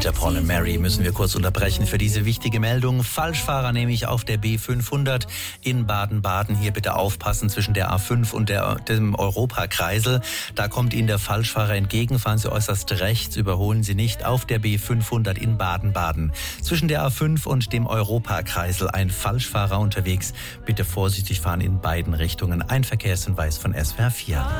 Peter, Paul und Mary müssen wir kurz unterbrechen für diese wichtige Meldung. Falschfahrer nämlich auf der B500 in Baden-Baden. Hier bitte aufpassen zwischen der A5 und dem Europakreisel. Da kommt Ihnen der Falschfahrer entgegen. Fahren Sie äußerst rechts, überholen Sie nicht auf der B500 in Baden-Baden. Zwischen der A5 und dem Europakreisel ein Falschfahrer unterwegs. Bitte vorsichtig fahren in beiden Richtungen. Ein Verkehrshinweis von SWR 4.